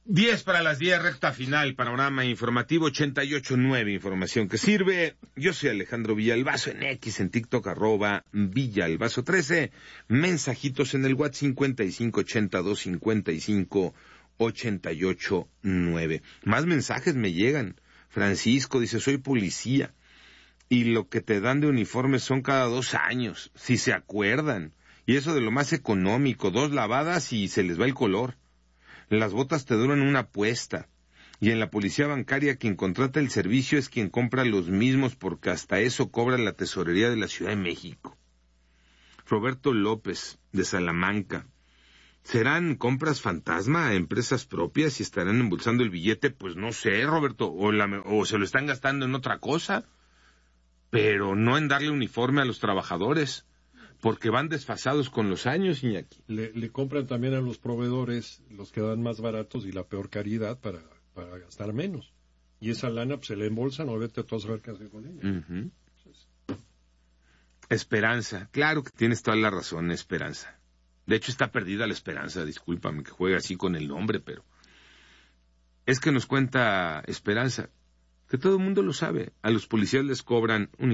10:10, recta final, panorama informativo 88.9, información que sirve. Yo soy Alejandro Villalbazo, en X, en TikTok, @Villalbazo13, mensajitos en el WhatsApp 55825588.9. Más mensajes me llegan. Francisco dice, soy policía, y lo que te dan de uniforme son cada 2 años, si se acuerdan. Y eso de lo más económico, 2 lavadas y se les va el color. Las botas te duran una apuesta. Y en la policía bancaria quien contrata el servicio es quien compra los mismos, porque hasta eso cobra la tesorería de la Ciudad de México. Roberto López, de Salamanca. ¿Serán compras fantasma a empresas propias y estarán embolsando el billete? Pues no sé, Roberto, o se lo están gastando en otra cosa, pero no en darle uniforme a los trabajadores, porque van desfasados con los años, Iñaki. Le compran también a los proveedores los que dan más baratos y la peor calidad para gastar menos. Y esa lana pues, se le embolsan, o vete a todos a ver qué hacer con ella. Uh-huh. Esperanza, claro que tienes toda la razón, Esperanza. De hecho está perdida la Esperanza, discúlpame que juegue así con el nombre, pero es que nos cuenta Esperanza, que todo el mundo lo sabe, a los policías les cobran un